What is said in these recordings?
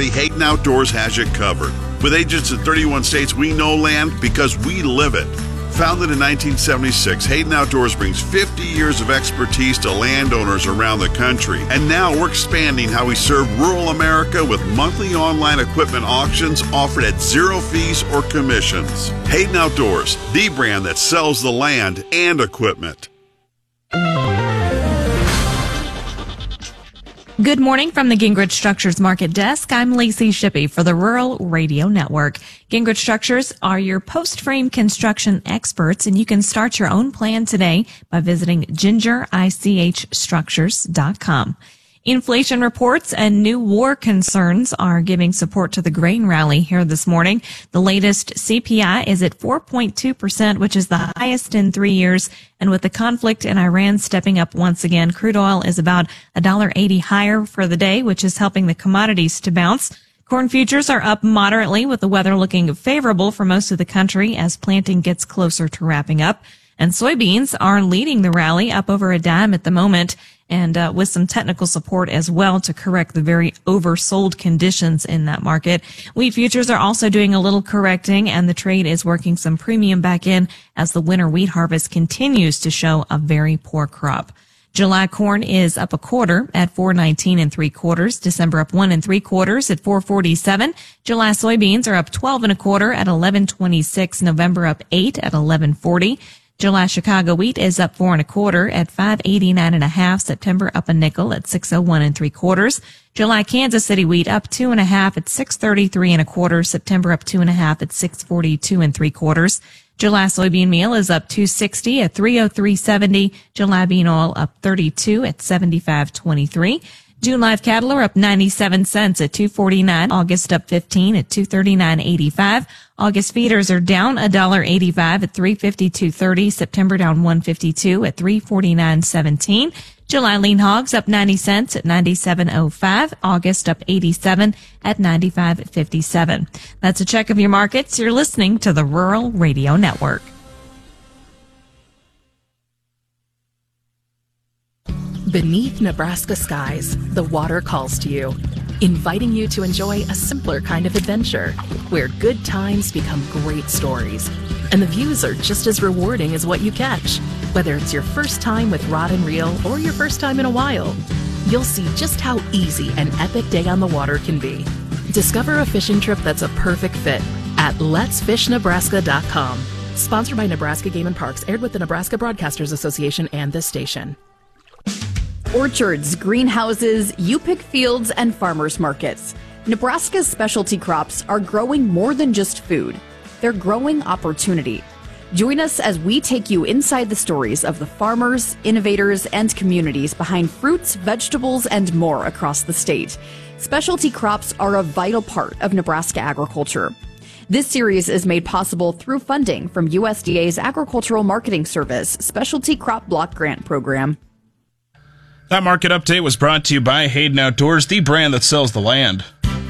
property, Hayden Outdoors has you covered. With agents in 31 states, we know land because we live it. Founded in 1976, Hayden Outdoors brings 50 years of expertise to landowners around the country. And now we're expanding how we serve rural America with monthly online equipment auctions offered at zero fees or commissions. Hayden Outdoors, the brand that sells the land and equipment. Good morning from the Gingrich Structures Market Desk. I'm Lacey Shippey for the Rural Radio Network. Gingrich Structures are your post-frame construction experts, and you can start your own plan today by visiting gingerichstructures.com. Inflation reports and new war concerns are giving support to the grain rally here this morning. The latest CPI is at 4.2%, which is the highest in 3 years. And with the conflict in Iran stepping up once again, crude oil is about $1.80 higher for the day, which is helping the commodities to bounce. Corn futures are up moderately, with the weather looking favorable for most of the country as planting gets closer to wrapping up. And soybeans are leading the rally, up over a dime at the moment, and with some technical support as well to correct the very oversold conditions in that market. Wheat futures are also doing a little correcting, and the trade is working some premium back in as the winter wheat harvest continues to show a very poor crop. July corn is up a quarter at 4.19 3/4. December up 1 3/4 at 4.47. July soybeans are up 12 1/4 at 11.26. November up 8 at 11.40. July Chicago wheat is up 4 1/4 at 5.89 1/2. September up a nickel at 6.01 3/4. July Kansas City wheat up 2 1/2 at 6.33 1/4. September up 2 1/2 at 6.42 3/4. July soybean meal is up 2.60 at 3.0370. July bean oil up 32 at 75.23. June live cattle are up 97 cents at 2.49. August up 15 at 239.85. August feeders are down $1.85 at 352.30. September down 152 at 349.17. July lean hogs up 90 cents at 97.05. August up 87 at 95.57. That's a check of your markets. You're listening to the Rural Radio Network. Beneath Nebraska skies, the water calls to you, inviting you to enjoy a simpler kind of adventure, where good times become great stories, and the views are just as rewarding as what you catch. Whether it's your first time with rod and reel or your first time in a while, you'll see just how easy an epic day on the water can be. Discover a fishing trip that's a perfect fit at letsfishnebraska.com. Sponsored by Nebraska Game and Parks, aired with the Nebraska Broadcasters Association and this station. Orchards, greenhouses, you-pick fields, and farmers markets. Nebraska's specialty crops are growing more than just food. They're growing opportunity. Join us as we take you inside the stories of the farmers, innovators, and communities behind fruits, vegetables, and more across the state. Specialty crops are a vital part of Nebraska agriculture. This series is made possible through funding from USDA's Agricultural Marketing Service Specialty Crop Block Grant Program. That market update was brought to you by Hayden Outdoors, the brand that sells the land.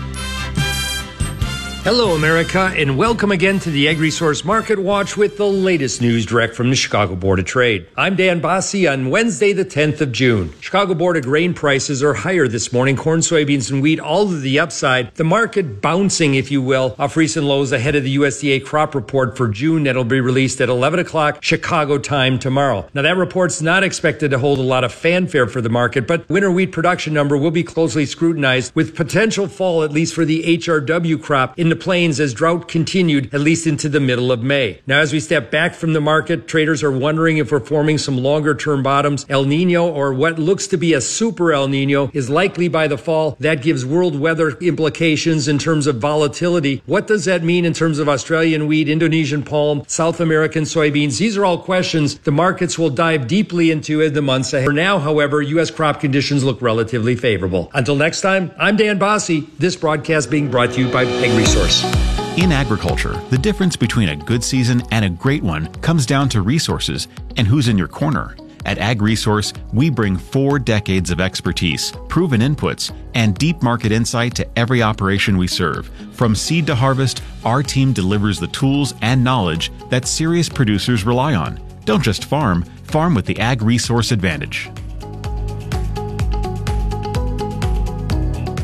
Hello, America, and welcome again to the AgResource Market Watch with the latest news direct from the Chicago Board of Trade. I'm Dan Bossie on Wednesday, the 10th of June. Chicago Board of Grain prices are higher this morning. Corn, soybeans, and wheat all to the upside. The market bouncing, if you will, off recent lows ahead of the USDA crop report for June that'll be released at 11 o'clock Chicago time tomorrow. Now, that report's not expected to hold a lot of fanfare for the market, but winter wheat production number will be closely scrutinized with potential fall, at least for the HRW crop, in the plains as drought continued at least into the middle of May. Now, as we step back from the market, traders are wondering if we're forming some longer-term bottoms. El Nino, or what looks to be a super El Nino, is likely by the fall. That gives world weather implications in terms of volatility. What does that mean in terms of Australian wheat, Indonesian palm, South American soybeans? These are all questions the markets will dive deeply into in the months ahead. For now, however, U.S. crop conditions look relatively favorable. Until next time, I'm Dan Bossie. This broadcast being brought to you by AgResource. In agriculture, the difference between a good season and a great one comes down to resources and who's in your corner. At AgResource, we bring 4 decades of expertise, proven inputs, and deep market insight to every operation we serve. From seed to harvest, our team delivers the tools and knowledge that serious producers rely on. Don't just farm, farm with the AgResource advantage.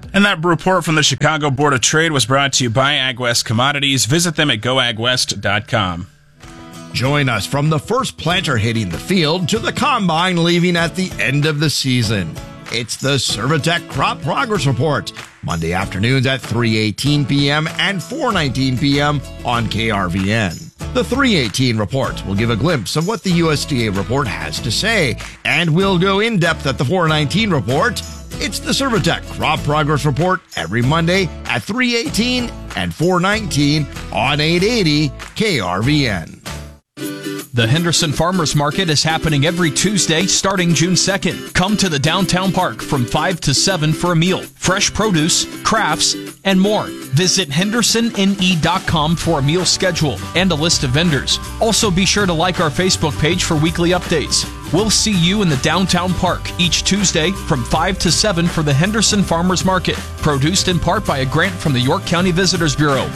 And that report from the Chicago Board of Trade was brought to you by AgWest Commodities. Visit them at goagwest.com. Join us from the first planter hitting the field to the combine leaving at the end of the season. It's the Servitech Crop Progress Report, Monday afternoons at 3:18 p.m. and 4:19 p.m. on KRVN. The 3:18 report will give a glimpse of what the USDA report has to say, and we'll go in depth at the 4:19 report. It's the Servitech Crop Progress Report every Monday at 3:18 and 4:19 on 880 KRVN. The Henderson Farmers Market is happening every Tuesday starting June 2nd. Come to the downtown park from 5 to 7 for a meal, fresh produce, crafts, and more. Visit hendersonne.com for a meal schedule and a list of vendors. Also be sure to like our Facebook page for weekly updates. We'll see you in the downtown park each Tuesday from 5 to 7 for the Henderson Farmers Market, produced in part by a grant from the York County Visitors Bureau.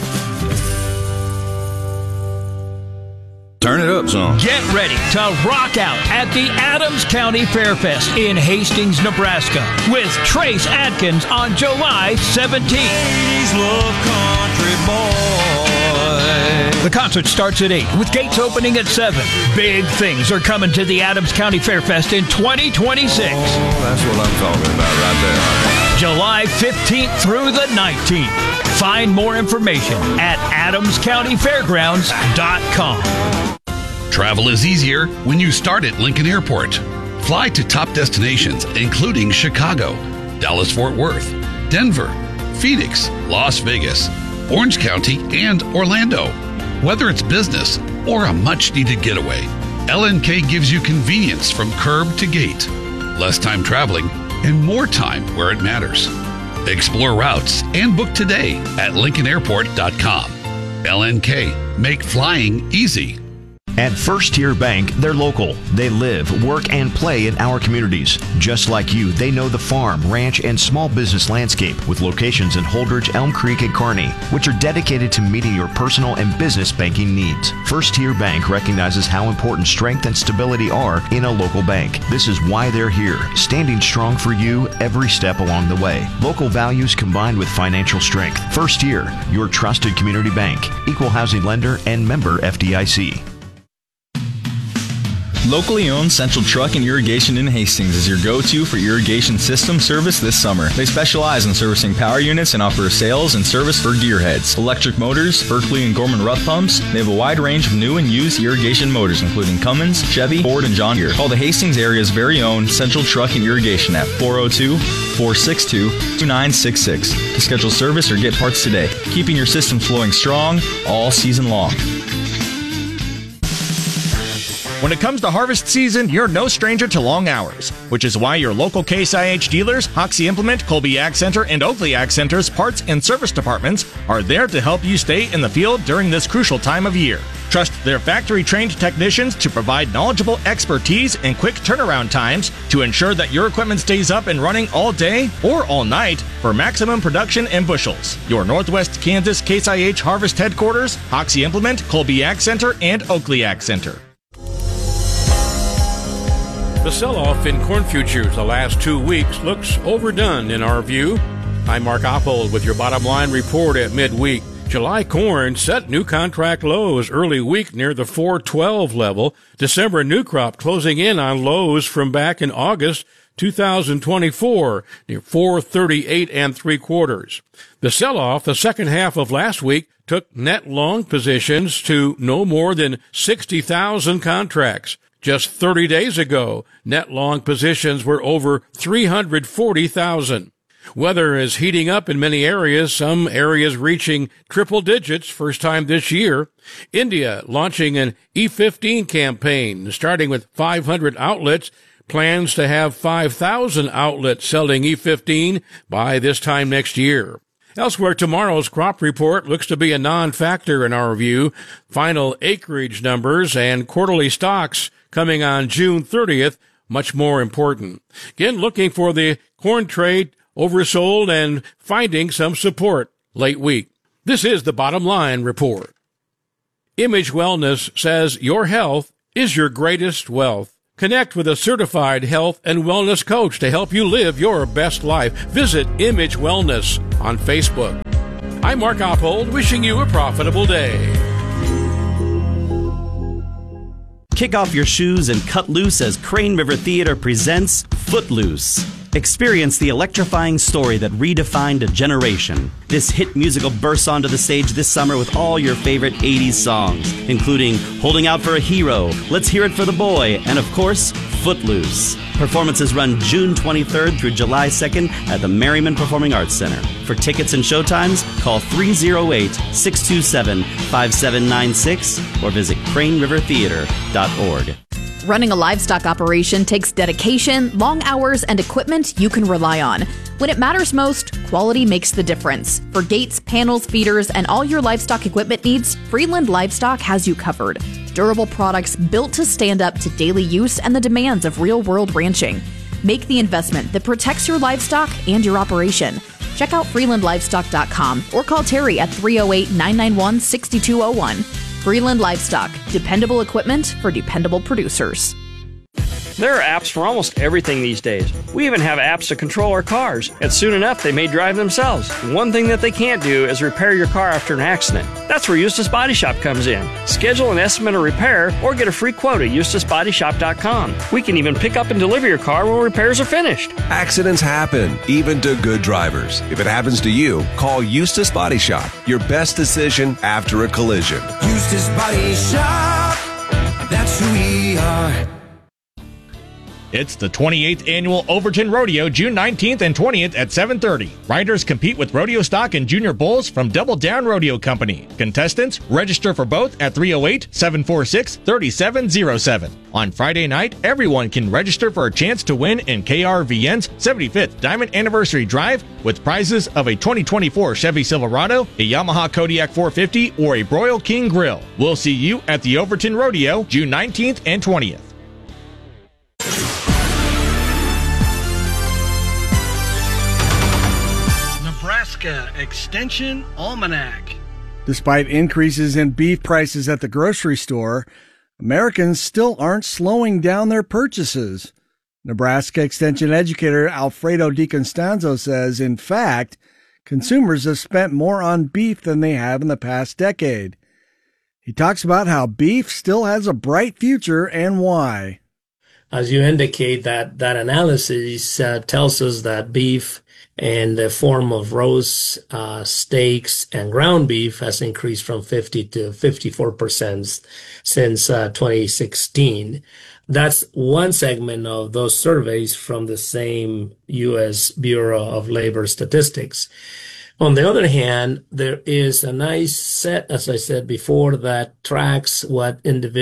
Turn it up, son. Get ready to rock out at the Adams County Fairfest in Hastings, Nebraska with Trace Adkins on July 17th. Ladies love country boy. The concert starts at 8 with gates opening at 7. Big things are coming to the Adams County Fairfest in 2026. Oh, that's what I'm talking about right there. July 15th through the 19th. Find more information at adamscountyfairgrounds.com. Travel is easier when you start at Lincoln Airport. Fly to top destinations including Chicago, Dallas-Fort Worth, Denver, Phoenix, Las Vegas, Orange County, and Orlando. Whether it's business or a much-needed getaway, LNK gives you convenience from curb to gate, less time traveling, and more time where it matters. Explore routes and book today at LincolnAirport.com. LNK, make flying easy. At First Tier Bank, they're local. They live, work, and play in our communities. Just like you, they know the farm, ranch, and small business landscape with locations in Holdridge, Elm Creek, and Kearney, which are dedicated to meeting your personal and business banking needs. First Tier Bank recognizes how important strength and stability are in a local bank. This is why they're here, standing strong for you every step along the way. Local values combined with financial strength. First Tier, your trusted community bank. Equal housing lender and member FDIC. Locally owned Central Truck and Irrigation in Hastings is your go-to for irrigation system service this summer. They specialize in servicing power units and offer sales and service for gearheads, electric motors, Berkeley and Gorman Rough pumps. They have a wide range of new and used irrigation motors, including Cummins, Chevy, Ford, and John Deere. Call the Hastings area's very own Central Truck and Irrigation at 402-462-2966 to schedule service or get parts today, keeping your system flowing strong all season long. When it comes to harvest season, you're no stranger to long hours, which is why your local Case IH dealers, Hoxie Implement, Colby Ag Center, and Oakley Ag Center's parts and service departments are there to help you stay in the field during this crucial time of year. Trust their factory-trained technicians to provide knowledgeable expertise and quick turnaround times to ensure that your equipment stays up and running all day or all night for maximum production and bushels. Your Northwest Kansas Case IH Harvest Headquarters, Hoxie Implement, Colby Ag Center, and Oakley Ag Center. The sell-off in corn futures the last 2 weeks looks overdone in our view. I'm Mark Oppold with your bottom line report at midweek. July corn set new contract lows early week near the 412 level. December new crop closing in on lows from back in August 2024 near 438 3/4. The sell-off the second half of last week took net long positions to no more than 60,000 contracts. Just 30 days ago, net long positions were over 340,000. Weather is heating up in many areas, some areas reaching triple digits first time this year. India launching an E15 campaign, starting with 500 outlets, plans to have 5,000 outlets selling E15 by this time next year. Elsewhere, tomorrow's crop report looks to be a non-factor in our view. Final acreage numbers and quarterly stocks coming on June 30th, much more important. Again, looking for the corn trade oversold and finding some support late week. This is the Bottom Line Report. Image Wellness says your health is your greatest wealth. Connect with a certified health and wellness coach to help you live your best life. Visit Image Wellness on Facebook. I'm Mark Oppold, wishing you a profitable day. Kick off your shoes and cut loose as Crane River Theater presents Footloose. Experience the electrifying story that redefined a generation. This hit musical bursts onto the stage this summer with all your favorite 80s songs, including Holding Out for a Hero, Let's Hear It for the Boy, and of course, Footloose. Performances run June 23rd through July 2nd at the Merriman Performing Arts Center. For tickets and showtimes, call 308-627-5796 or visit cranerivertheater.org. Running a livestock operation takes dedication, long hours, and equipment you can rely on. When it matters most, quality makes the difference. For gates, panels, feeders, and all your livestock equipment needs, Freeland Livestock has you covered. Durable products built to stand up to daily use and the demands of real-world ranching. Make the investment that protects your livestock and your operation. Check out freelandlivestock.com or call Terry at 308-991-6201. Freeland Livestock, dependable equipment for dependable producers. There are apps for almost everything these days. We even have apps to control our cars, and soon enough they may drive themselves. One thing that they can't do is repair your car after an accident. That's where Eustace Body Shop comes in. Schedule an estimate of repair or get a free quote at EustaceBodyShop.com. We can even pick up and deliver your car when repairs are finished. Accidents happen, even to good drivers. If it happens to you, call Eustace Body Shop. Your best decision after a collision. Eustace Body Shop, that's who we are. It's the 28th Annual Overton Rodeo, June 19th and 20th at 7:30. Riders compete with rodeo stock and junior bulls from Double Down Rodeo Company. Contestants register for both at 308-746-3707. On Friday night, everyone can register for a chance to win in KRVN's 75th Diamond Anniversary Drive with prizes of a 2024 Chevy Silverado, a Yamaha Kodiak 450, or a Broil King Grill. We'll see you at the Overton Rodeo, June 19th and 20th. Nebraska Extension Almanac. Despite increases in beef prices at the grocery store, Americans still aren't slowing down their purchases. Nebraska Extension educator Alfredo DiCostanzo says, in fact, consumers have spent more on beef than they have in the past decade. He talks about how beef still has a bright future and why. As you indicate, that analysis tells us that beef in the form of roast steaks and ground beef has increased from 50 to 54% since 2016. That's one segment of those surveys from the same U.S. Bureau of Labor Statistics. On the other hand, there is a nice set, as I said before, that tracks what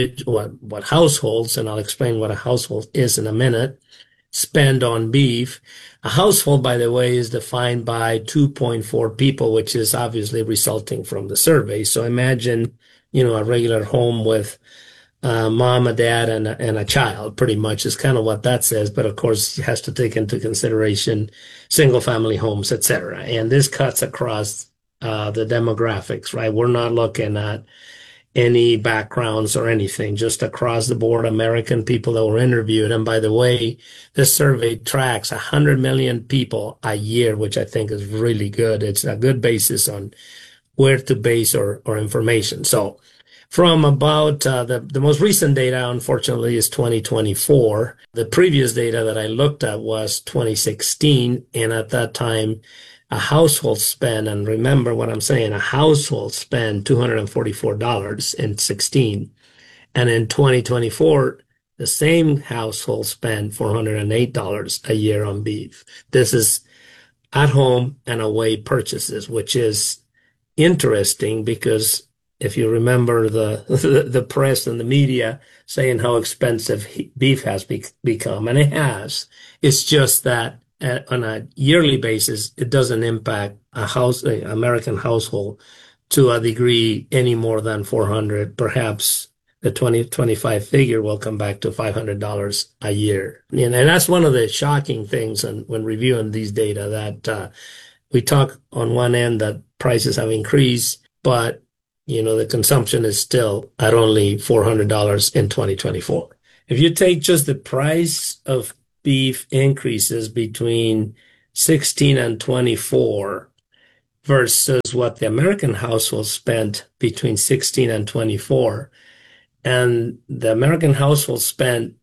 households, and I'll explain what a household is in a minute, spend on beef. A household, by the way, is defined by 2.4 people, which is obviously resulting from the survey. So imagine, a regular home with mom, a dad, and a child, pretty much is kind of what that says. But of course, it has to take into consideration single family homes, etc. And this cuts across the demographics, right? We're not looking at any backgrounds or anything, just across the board American people that were interviewed. And by the way, this survey tracks 100 million people a year, which I think is really good. It's a good basis on where to base or information. So from about the most recent data, unfortunately, is 2024. The previous data that I looked at was 2016. And at that time, a household spend, and remember what I'm saying, a household spend $244 in 16. And in 2024, the same household spend $408 a year on beef. This is at home and away purchases, which is interesting because if you remember the press and the media saying how expensive beef has become, and it has, it's just that on a yearly basis, it doesn't impact an American household to a degree any more than $400. Perhaps the 2025 figure will come back to $500 a year. And that's one of the shocking things when reviewing these data, that we talk on one end that prices have increased, but the consumption is still at only $400 in 2024. If you take just the price of beef increases between 16 and 24 versus what the American household spent between 16 and 24, and the American household spent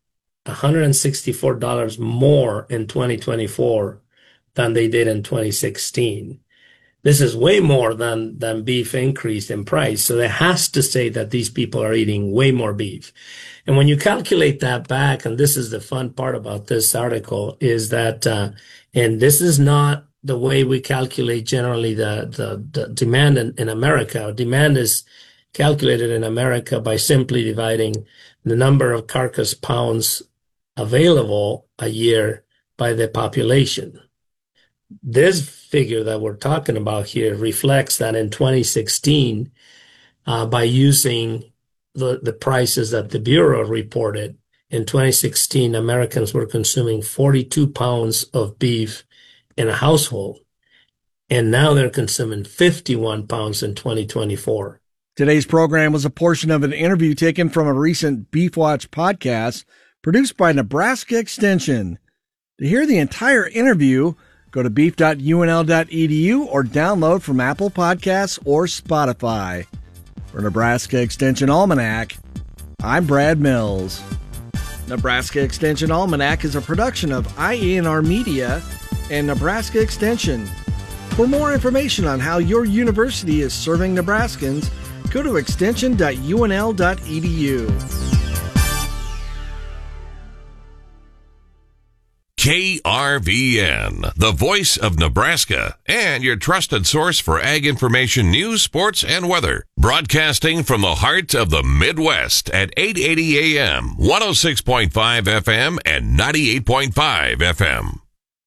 $164 more in 2024 than they did in 2016. This is way more than beef increased in price. So that has to say that these people are eating way more beef. And when you calculate that back, and this is the fun part about this article, is that, and this is not the way we calculate generally the demand in America. Demand is calculated in America by simply dividing the number of carcass pounds available a year by the population. This figure that we're talking about here reflects that in 2016, by using the prices that the Bureau reported, in 2016, Americans were consuming 42 pounds of beef in a household, and now they're consuming 51 pounds in 2024. Today's program was a portion of an interview taken from a recent Beef Watch podcast produced by Nebraska Extension. To hear the entire interview, go to beef.unl.edu or download from Apple Podcasts or Spotify. For Nebraska Extension Almanac, I'm Brad Mills. Nebraska Extension Almanac is a production of IENR Media and Nebraska Extension. For more information on how your university is serving Nebraskans, go to extension.unl.edu. KRVN, the voice of Nebraska, and your trusted source for ag information, news, sports, and weather. Broadcasting from the heart of the Midwest at 880 AM, 106.5 FM, and 98.5 FM.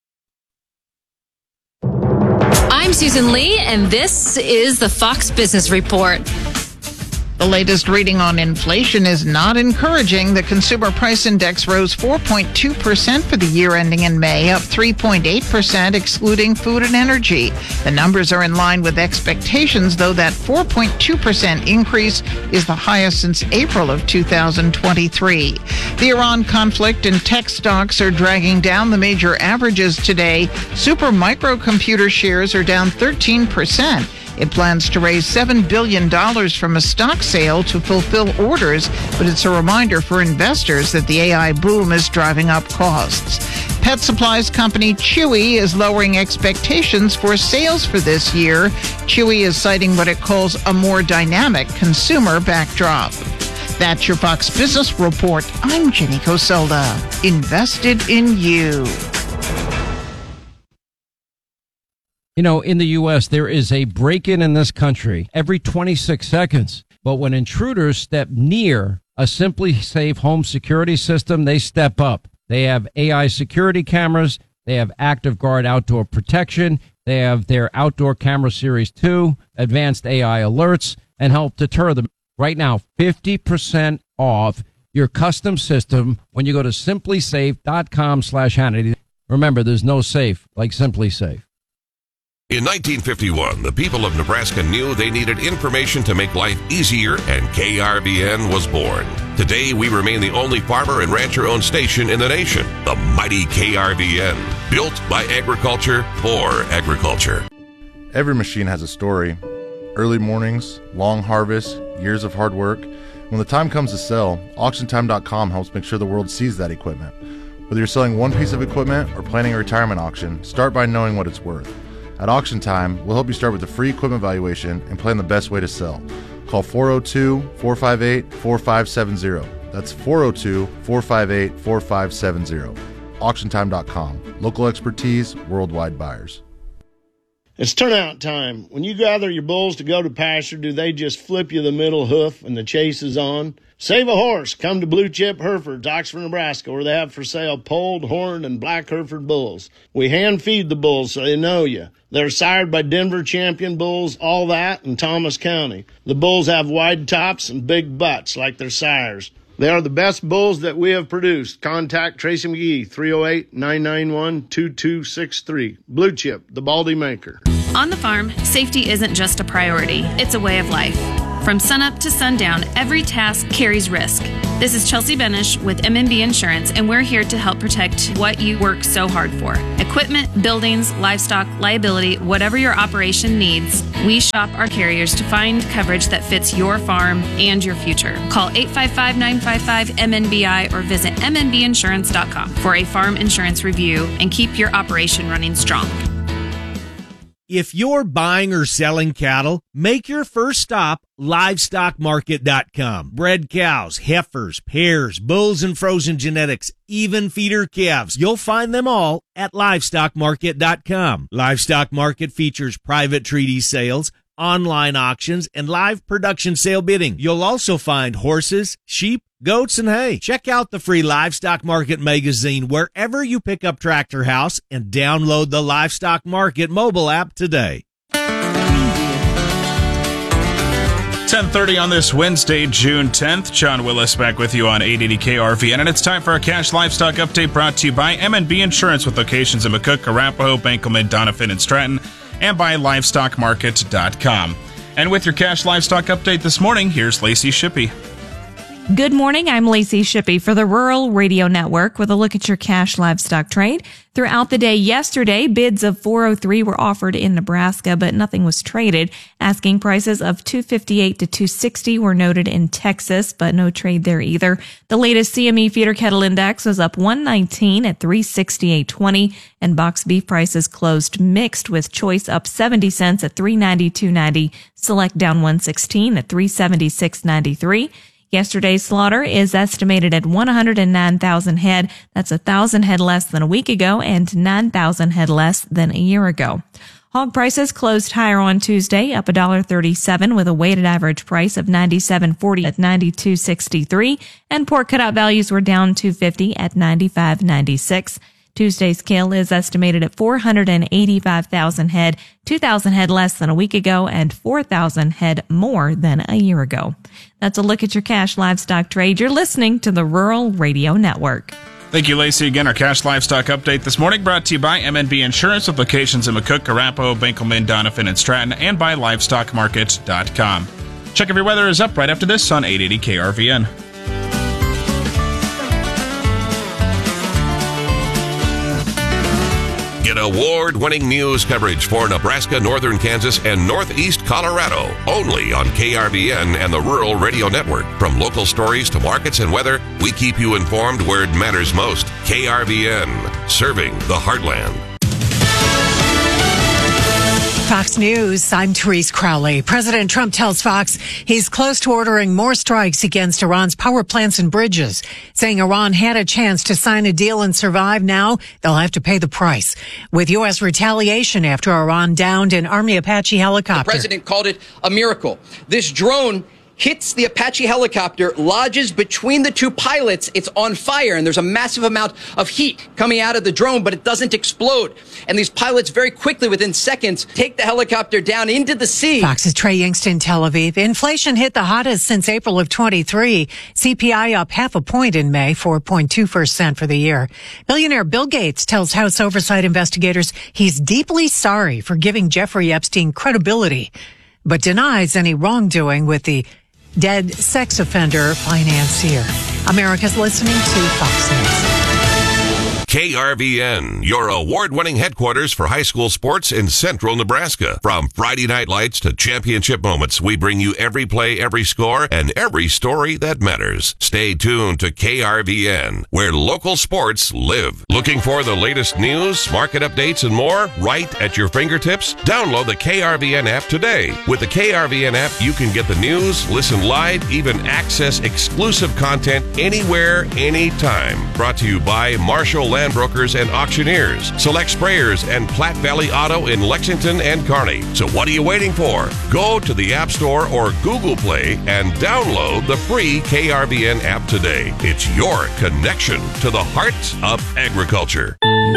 I'm Susan Lee, and this is the Fox Business Report. The latest reading on inflation is not encouraging. The Consumer Price Index rose 4.2% for the year ending in May, up 3.8% excluding food and energy. The numbers are in line with expectations, though that 4.2% increase is the highest since April of 2023. The Iran conflict and tech stocks are dragging down the major averages today. Super Microcomputer shares are down 13%. It plans to raise $7 billion from a stock sale to fulfill orders, but it's a reminder for investors that the AI boom is driving up costs. Pet supplies company Chewy is lowering expectations for sales for this year. Chewy is citing what it calls a more dynamic consumer backdrop. That's your Fox Business Report. I'm Jenny Coselda. Invested in you. You know, in the U.S., there is a break-in in this country every 26 seconds. But when intruders step near a Simply Safe home security system, they step up. They have AI security cameras. They have Active Guard outdoor protection. They have their Outdoor Camera Series 2, advanced AI alerts, and help deter them. Right now, 50% off your custom system when you go to simplysafe.com/Hannity. Remember, there's no safe like Simply Safe. In 1951, the people of Nebraska knew they needed information to make life easier, and KRVN was born. Today, we remain the only farmer and rancher-owned station in the nation, the mighty KRVN, built by agriculture for agriculture. Every machine has a story. Early mornings, long harvests, years of hard work. When the time comes to sell, AuctionTime.com helps make sure the world sees that equipment. Whether you're selling one piece of equipment or planning a retirement auction, start by knowing what it's worth. At Auction Time, we'll help you start with a free equipment valuation and plan the best way to sell. Call 402-458-4570. That's 402-458-4570. AuctionTime.com. Local expertise, worldwide buyers. It's turnout time. When you gather your bulls to go to pasture, do they just flip you the middle hoof and the chase is on? Save a horse. Come to Blue Chip Herefords, Oxford, Nebraska, where they have for sale polled, horned, and black Hereford bulls. We hand feed the bulls so they know you. They're sired by Denver champion bulls, all that, in Thomas County. The bulls have wide tops and big butts like their sires. They are the best bulls that we have produced. Contact Tracy McGee, 308-991-2263. Blue Chip, the Baldy Maker. On the farm, safety isn't just a priority, it's a way of life. From sunup to sundown, every task carries risk. This is Chelsea Benish with MNB Insurance, and we're here to help protect what you work so hard for. Equipment, buildings, livestock, liability, whatever your operation needs, we shop our carriers to find coverage that fits your farm and your future. Call 855-955-MNBI or visit mnbinsurance.com for a farm insurance review and keep your operation running strong. If you're buying or selling cattle, make your first stop livestockmarket.com. Bred cows, heifers, pairs, bulls and frozen genetics, even feeder calves. You'll find them all at livestockmarket.com. Livestock Market features private treaty sales, online auctions, and live production sale bidding. You'll also find horses, sheep, goats, and hay. Check out the free Livestock Market magazine wherever you pick up Tractor House and download the Livestock Market mobile app today. 10:30 on this Wednesday, June 10th. John Willis back with you on 880 KRVN, and it's time for our Cash Livestock Update brought to you by MNB Insurance with locations in McCook, Arapahoe, Benkelman, Doniphan, and Stratton, and by LivestockMarket.com. And with your Cash Livestock Update this morning, here's Lacey Shippey. Good morning. I'm Lacey Shippey for the Rural Radio Network with a look at your cash livestock trade. Throughout the day yesterday, bids of $403 were offered in Nebraska, but nothing was traded. Asking prices of $258 to $260 were noted in Texas, but no trade there either. The latest CME feeder cattle index was up 119 at 368.20, and box beef prices closed mixed with choice up 70 cents at 392.90, select down 116 at 376.93. Yesterday's slaughter is estimated at 109,000 head. That's 1,000 head less than a week ago and 9,000 head less than a year ago. Hog prices closed higher on Tuesday, up $1.37 with a weighted average price of $97.40 at $92.63, and pork cutout values were down $2.50 at $95.96. Tuesday's kill is estimated at 485,000 head, 2,000 head less than a week ago, and 4,000 head more than a year ago. That's a look at your cash livestock trade. You're listening to the Rural Radio Network. Thank you, Lacey. Again, our Cash Livestock Update this morning brought to you by MNB Insurance with locations in McCook, Arapahoe, Benkelman, Doniphan, and Stratton, and by LivestockMarket.com. Check if your weather is up right after this on 880 KRVN. Get award-winning news coverage for Nebraska, northern Kansas, and northeast Colorado. Only on KRVN and the Rural Radio Network. From local stories to markets and weather, we keep you informed where it matters most. KRVN, serving the heartland. Fox News, I'm Therese Crowley. President Trump tells Fox he's close to ordering more strikes against Iran's power plants and bridges, saying Iran had a chance to sign a deal and survive. Now they'll have to pay the price. With U.S. retaliation after Iran downed an Army Apache helicopter. The president called it a miracle. This drone hits the Apache helicopter, lodges between the two pilots. It's on fire, and there's a massive amount of heat coming out of the drone, but it doesn't explode. And these pilots very quickly, within seconds, take the helicopter down into the sea. Fox's Trey Yingst in Tel Aviv. Inflation hit the hottest since April of 23. CPI up 0.5 point in May, 4.2% for the year. Billionaire Bill Gates tells House oversight investigators he's deeply sorry for giving Jeffrey Epstein credibility, but denies any wrongdoing with the dead sex offender financier. America's listening to Fox News. KRVN, your award-winning headquarters for high school sports in central Nebraska. From Friday night lights to championship moments, we bring you every play, every score, and every story that matters. Stay tuned to KRVN, where local sports live. Looking for the latest news, market updates, and more right at your fingertips? Download the KRVN app today. With the KRVN app, you can get the news, listen live, even access exclusive content anywhere, anytime. Brought to you by Marshall Land Brokers and Auctioneers, Select Sprayers, and Platte Valley Auto in Lexington and Kearney. So what are you waiting for? Go to the App Store or Google Play and download the free KRVN app today. It's your connection to the heart of agriculture.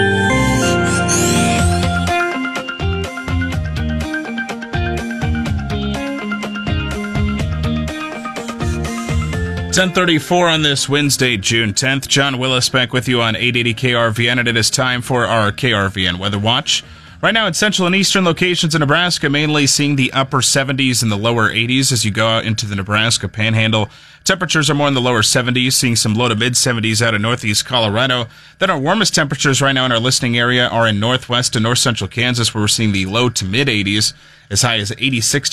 .34 on this Wednesday, June 10th. John Willis back with you on 880 KRVN, and it is time for our KRVN Weather Watch. Right now in central and eastern locations in Nebraska, mainly seeing the upper 70s and the lower 80s as you go out into the Nebraska Panhandle. Temperatures are more in the lower 70s, seeing some low to mid 70s out of northeast Colorado. Then our warmest temperatures right now in our listening area are in northwest and north central Kansas, where we're seeing the low to mid 80s, as high as 86